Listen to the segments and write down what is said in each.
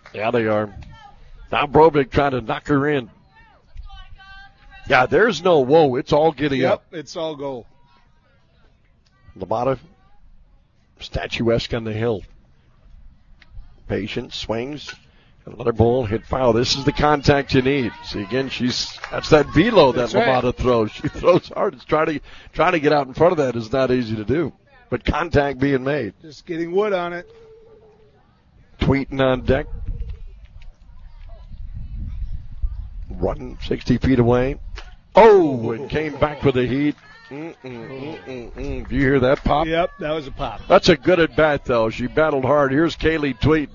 Yeah, they are. Now Brovik trying to knock her in. Yeah, there's no whoa. It's all giddy up. Yep, it's all go. Labata, statuesque on the hill. Patient, swings. Another ball, hit foul. This is the contact you need. See, again, that's that velo that Labata throws. She throws hard. It's trying to get out in front of that is not easy to do. But contact being made. Just getting wood on it. Tweeting on deck. Running 60 feet away. Oh, and came back with a heat. Do you hear that pop? Yep, that was a pop. That's a good at bat, though. She battled hard. Here's Kaylee Tweet.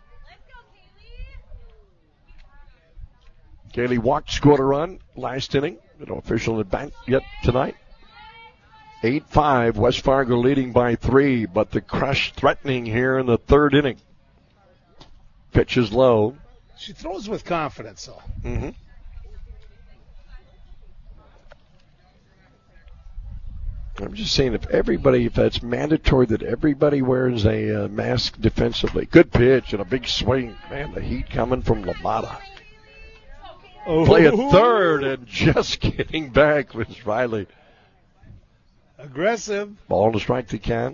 Kaylee walked, scored a run last inning. No official at bat yet tonight. 8-5, West Fargo leading by 3, but the Crush threatening here in the third inning. Pitch is low. She throws with confidence, though. Mm-hmm. I'm just saying, if that's mandatory that everybody wears a mask defensively. Good pitch and a big swing. Man, the heat coming from Labata. Play at third and just getting back was Riley. Aggressive. Ball to strike the count.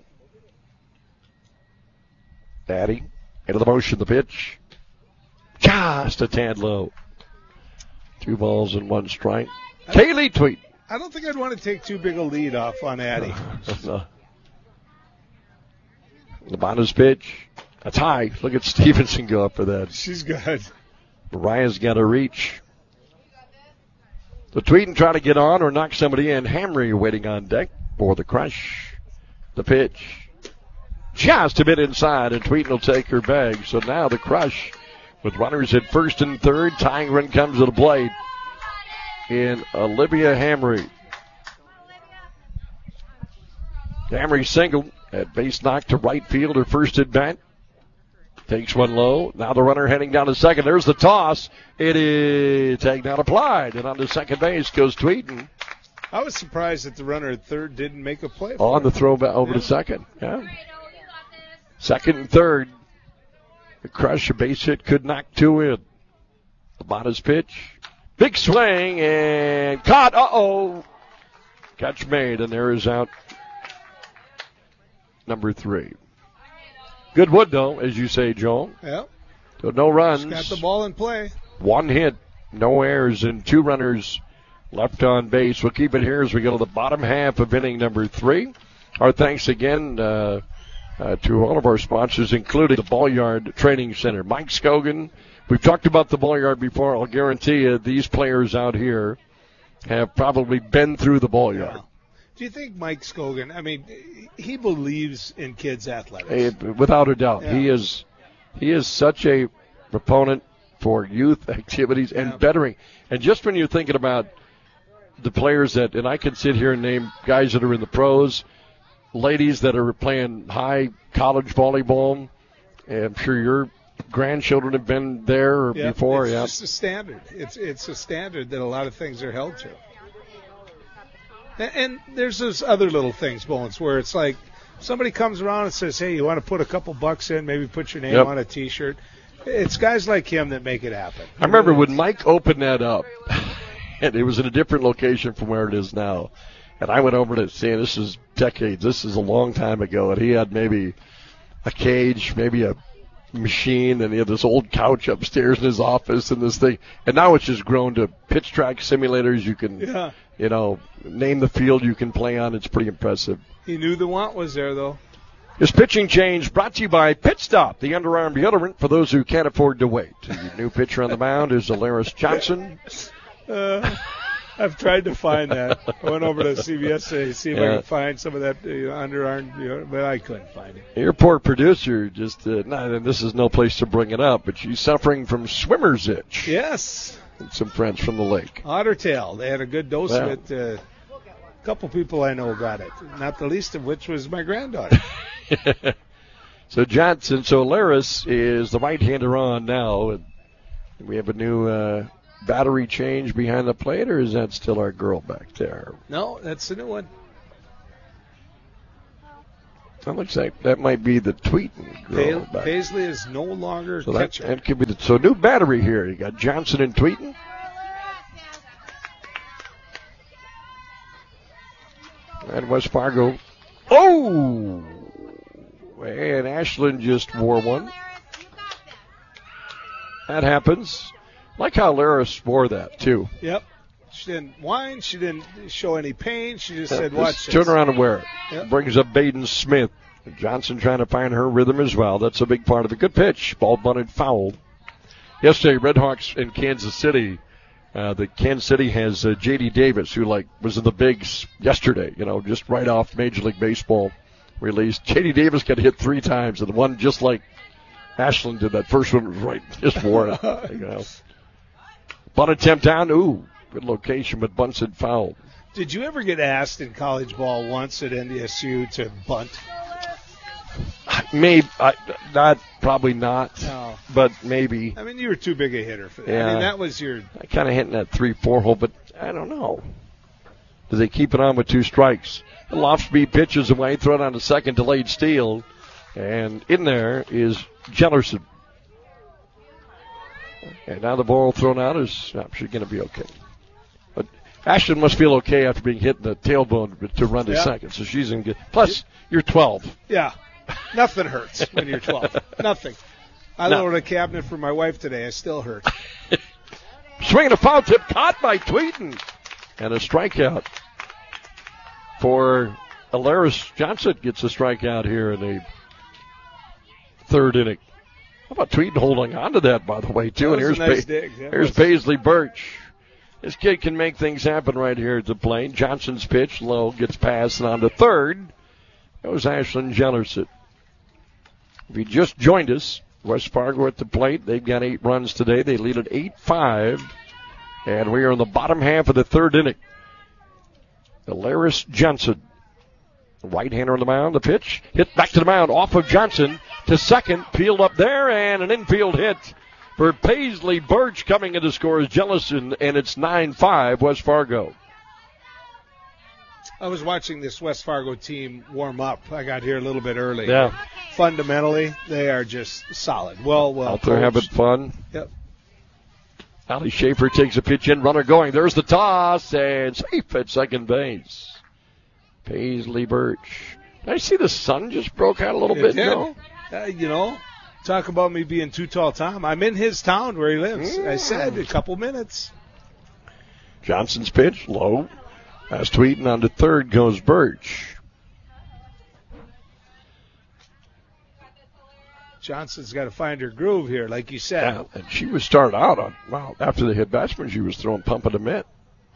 Daddy into the motion, the pitch. Just a tad low. 2 balls and 1 strike. Kaylee Tweet. I don't think I'd want to take too big a lead off on Addie. No. Labata's pitch. That's high. Look at Stevenson go up for that. She's good. Mariah's got a reach. So Tweeten trying to get on or knock somebody in. Hamry waiting on deck for the Crush. The pitch. Just a bit inside, and Tweeten will take her bag. So now the Crush with runners at first and third. Tying run comes to the plate in Olivia Hamry. Hamry single at base knock to right field, her first at bat. Takes one low. Now the runner heading down to second. There's the toss. It is taken out applied. And on to second base goes Tweeten. I was surprised that the runner at third didn't make a play. On the throw back over to second. Yeah. Second and third. The Crush, a base hit, could knock 2 in. Labata's pitch. Big swing and caught. Catch made, and there is out number 3. Good wood, though, as you say, Joel. Yeah. So no runs. She's got the ball in play. 1 hit, no errors, and 2 runners left on base. We'll keep it here as we go to the bottom half of inning number 3. Our thanks again to all of our sponsors, including the Ballyard Training Center. Mike Scogan. We've talked about the Ballyard before. I'll guarantee you these players out here have probably been through the Ballyard. Yeah. Do you think Mike Scogan, he believes in kids' athletics? Without a doubt. Yeah. He is such a proponent for youth activities and bettering. And just when you're thinking about the players and I can sit here and name guys that are in the pros, ladies that are playing high college volleyball, and I'm sure your grandchildren have been there or before. It's just a standard. It's a standard that a lot of things are held to. And there's those other little things, Bones, where it's like somebody comes around and says, hey, you want to put a couple bucks in, maybe put your name on a T-shirt. It's guys like him that make it happen. I remember when Mike opened that up, and it was in a different location from where it is now. And I went over to see, this is decades, this is a long time ago, and he had maybe a cage, maybe a machine, and he had this old couch upstairs in his office and this thing. And now it's just grown to pitch track simulators. You can, name the field you can play on. It's pretty impressive. He knew the want was there, though. This pitching change brought to you by Pit Stop, the underarm deodorant for those who can't afford to wait. The new pitcher on the mound is Alaris Johnson. I've tried to find that. I went over to CBS to see if I could find some of that underarm, but I couldn't find it. Your poor producer and this is no place to bring it up, but she's suffering from swimmer's itch. Yes. And some friends from the lake. Otter tail. They had a good dose of it. A couple people I know got it, not the least of which was my granddaughter. So Alaris is the right-hander on now. And we have a new battery change behind the plate, or is that still our girl back there? No, that's the new one. That looks like that might be the Tweeten girl. Paisley is no longer so catcher. That could be so new battery here. You got Johnson and Tweeten. And West Fargo. Oh! And Ashland just wore one. That happens. Like how Laris wore that, too. Yep. She didn't whine. She didn't show any pain. She just said, watch this. Turn around and wear it. Yep. Brings up Baden Smith. Johnson trying to find her rhythm as well. That's a big part of it. Good pitch. Ball bunted foul. Yesterday, Redhawks in Kansas City. The Kansas City has J.D. Davis, who was in the bigs yesterday, just right off Major League Baseball release. J.D. Davis got hit 3 times, and the one just like Ashland did. That first one was right, just wore it. Bunt attempt down. Ooh, good location, but bunts it foul. Did you ever get asked in college ball once at NDSU to bunt? Maybe probably not. No. But maybe. I mean, you were too big a hitter for that. Yeah. I mean, that was your. I kind of hitting that 3-4 hole, but I don't know. Do they keep it on with 2 strikes? The off speed pitches away, throw it on the second, delayed steal, and in there is Jellerson. And now the ball thrown out is she's going to be okay. But Ashton must feel okay after being hit in the tailbone to run to second, so she's in good. Plus, you're 12. Yeah. Nothing hurts when you're 12. Nothing. I lowered a cabinet for my wife today. I still hurt. Swinging a foul tip, caught by Tweeten. And a strikeout for Alaris Johnson. Gets a strikeout here in the 3rd inning. How about Tweeten holding on to that, by the way, too? And here's nice dig. Here's Paisley Birch. This kid can make things happen right here at the plate. Johnson's pitch, low, gets past and on to 3rd. That was Ashland Jellerson. If you just joined us, West Fargo at the plate. They've got 8 runs today. They lead at 8-5. And we are in the bottom half of the 3rd inning. Alaris Johnson. Right-hander on the mound. The pitch hit back to the mound. Off of Johnson to second. Peeled up there and an infield hit for Paisley Birch. Coming in to score is Jellison, and it's 9-5 West Fargo. I was watching this West Fargo team warm up. I got here a little bit early. Yeah. Fundamentally, they are just solid. Well out there having fun. Yep. Allie Schaefer takes a pitch in, runner going. There's the toss, and safe at second base. Paisley Birch. Did I see the sun just broke out a little bit? No? Talk about me being too tall, Tom. I'm in his town where he lives. I said a couple minutes. Johnson's pitch, low. As Tweeten on to 3rd goes Birch. Johnson's got to find her groove here, like you said. Yeah, and she was started out after the hit batsman, she was throwing pump and a mitt.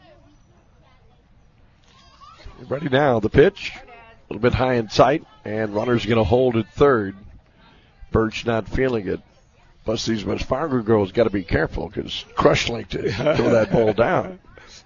Ready now, the pitch. A little bit high in sight, and runner's going to hold at 3rd. Birch not feeling it. Plus, these West Fargo girls got to be careful because Crush liked to throw that ball down.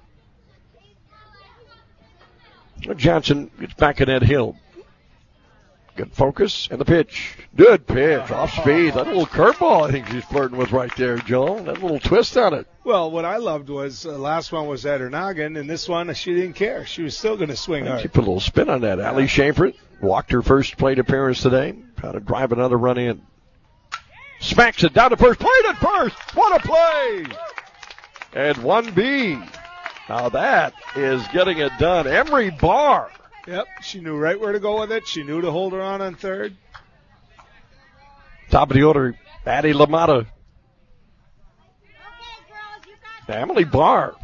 Johnson gets back at Ed Hill. Good focus, and the pitch. Good pitch, off speed. That little curveball I think she's flirting with right there, Joel. That little twist on it. Well, what I loved was the last one was at her noggin, and this one she didn't care. She was still going to swing hard. She put a little spin on that. Allie Schaefer walked her first plate appearance today. Trying to drive another run in. Smacks it down to first. Played at first. What a play! And 1B. Now that is getting it done. Emery Barr. Yep, she knew right where to go with it. She knew to hold her on 3rd. Top of the order, Addie LaMotta. Emily Barr.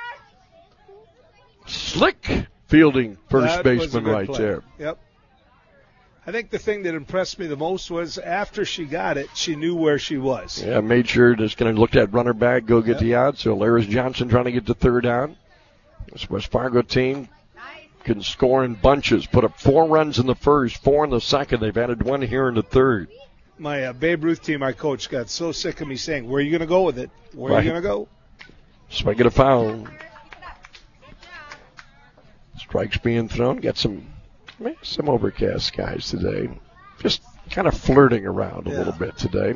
Slick fielding first baseman right play. there. Yep. I think the thing that impressed me the most was after she got it, she knew where she was. Yeah, made sure just going to look that runner back, go get the out. So Alaris Johnson trying to get the 3rd out. This West Fargo team can score in bunches. Put up 4 runs in the first, 4 in the second. They've added 1 here in the 3rd. My Babe Ruth team I coached got so sick of me saying, where are you going to go with it? Where are you going to go? Swing it a foul. Strikes being thrown. Got some overcast skies today. Just kind of flirting around a little bit today.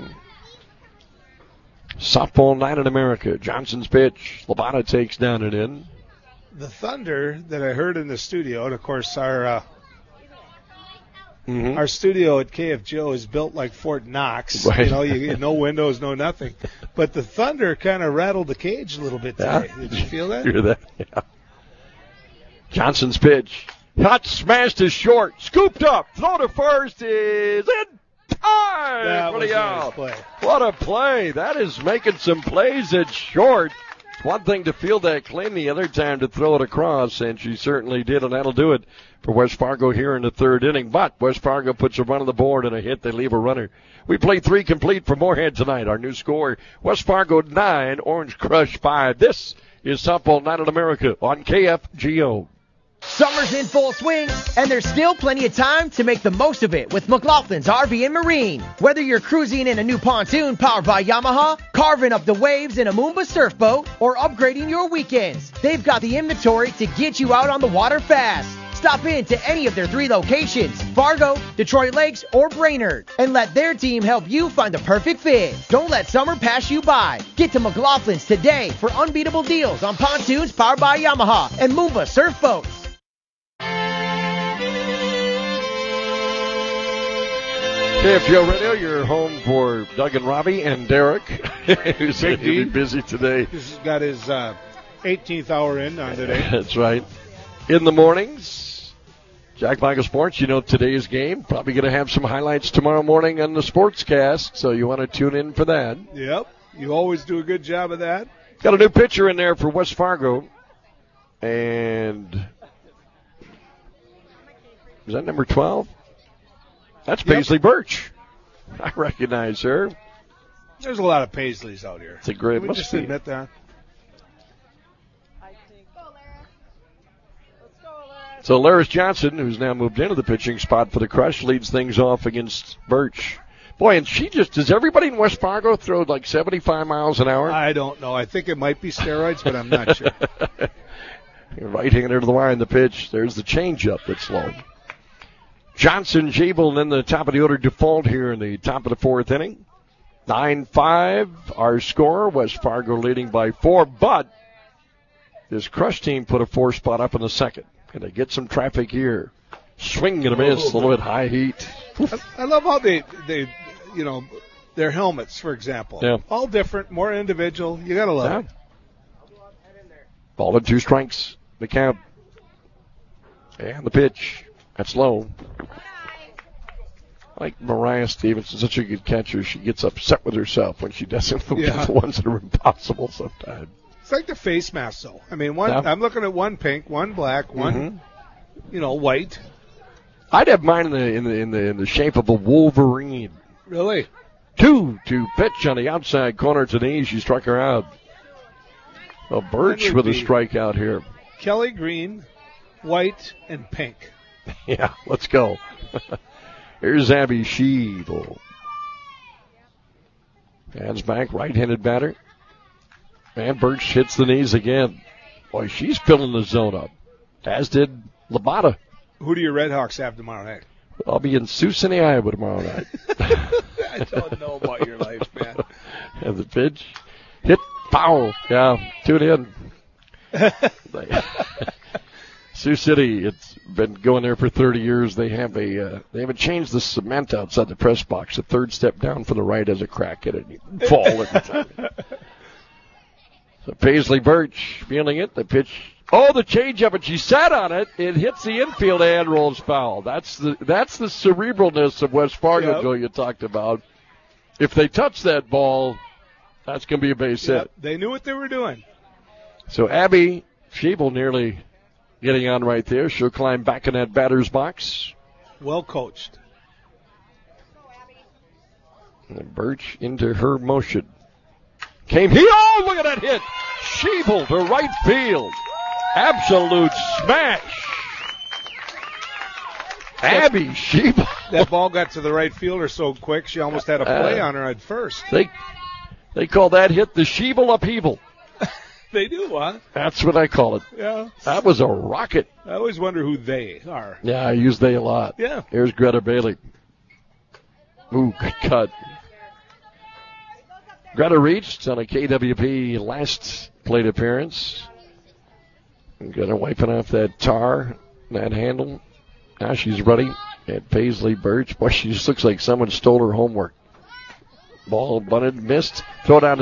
Softball night in America. Johnson's pitch. LaMotta takes down and in. The thunder that I heard in the studio, and of course our Mm-hmm. Our studio at KFGO is built like Fort Knox. Right. You get no windows, no nothing. But the thunder kind of rattled the cage a little bit today. Yeah. Did you feel that? Hear that? Yeah. Johnson's pitch. Hot smashed is short. Scooped up. Throw to first is in time That for was the a out. nice play. What a play. That is making some plays at short. It's one thing to field that clean, the other time to throw it across, and she certainly did, and that'll do it for West Fargo here in the third inning. But West Fargo puts a run on the board and a hit. They leave a runner. We play 3 complete for Moorhead tonight. Our new score, West Fargo 9, Orange Crush 5. This is Softball Night in America on KFGO. Summer's in full swing, and there's still plenty of time to make the most of it with McLaughlin's RV and Marine. Whether you're cruising in a new pontoon powered by Yamaha, carving up the waves in a Moomba surf boat, or upgrading your weekends, they've got the inventory to get you out on the water fast. Stop in to any of their 3 locations, Fargo, Detroit Lakes, or Brainerd, and let their team help you find the perfect fit. Don't let summer pass you by. Get to McLaughlin's today for unbeatable deals on pontoons powered by Yamaha and Moomba surf boats. KFGO Radio, your home for Doug and Robbie and Derek, who's going to be busy today. He's got his 18th hour in on today. That's right. In the mornings, Jack Michael Sports, today's game. Probably going to have some highlights tomorrow morning on the Sportscast, so you want to tune in for that. Yep. You always do a good job of that. Got a new pitcher in there for West Fargo. And is that number 12? That's Paisley Birch. I recognize her. There's a lot of Paisleys out here. It's a great. Can we just admit that? So Laris Johnson, who's now moved into the pitching spot for the Crush, leads things off against Birch. Boy, and does everybody in West Fargo throw like 75 miles an hour? I don't know. I think it might be steroids, but I'm not sure. Right-hander to the wire in the pitch. There's the changeup that's low. Johnson, Jabel, and then the top of the order default here in the top of the 4th inning. 9-5, our score. West Fargo leading by 4, but this Crush team put a 4 spot up in the second. And they get some traffic here. Swing and a miss, a little bit high heat. I love how they their helmets, for example. Yeah. All different, more individual. You got to love it. Ball and 2 strikes. The count. And the pitch. That's low. Like Mariah Stevenson, such a good catcher, she gets upset with herself when she doesn't move the ones that are impossible sometimes. It's like the face mask, though. I mean, I'm looking at one pink, one black, one, white. I'd have mine in the shape of a Wolverine. Really? 2 to pitch on the outside corner to Denise. She struck her out. Well, Birch with a strikeout here. Kelly Green, white, and pink. Yeah, let's go. Here's Abby Sheevil. Hands back, right-handed batter. And Birch hits the knees again. Boy, she's filling the zone up, as did Labata. Who do your Red Hawks have tomorrow night? I'll be in Sioux City, Iowa tomorrow night. I don't know about your life, man. And the pitch. Hit foul. Yeah, tune in. Sioux City, it's been going there for 30 years. They haven't changed the cement outside the press box. The third step down from the right has a crack in it. You fall every time. So Paisley Birch feeling it. The pitch. Oh, the changeup, and she sat on it. It hits the infield and rolls foul. That's the cerebralness of West Fargo, Joe, you talked about. If they touch that ball, that's going to be a base hit. They knew what they were doing. So Abby Sheeble nearly getting on right there. She'll climb back in that batter's box. Well coached. And Birch into her motion. Came here. Oh, look at that hit. Sheeble to right field. Absolute smash. Abby Sheeble. That ball got to the right fielder so quick, she almost had a play on her at first. They call that hit the Sheeble upheaval. They do, huh? That's what I call it. Yeah. That was a rocket. I always wonder who they are. Yeah, I use they a lot. Yeah. Here's Greta Bailey. Ooh, good cut. Greta reached on a KWP last plate appearance. And Greta wiping off that tar, that handle. Now she's ready And Paisley Birch, boy, she just looks like someone stole her homework. Ball bunted, missed. Throw down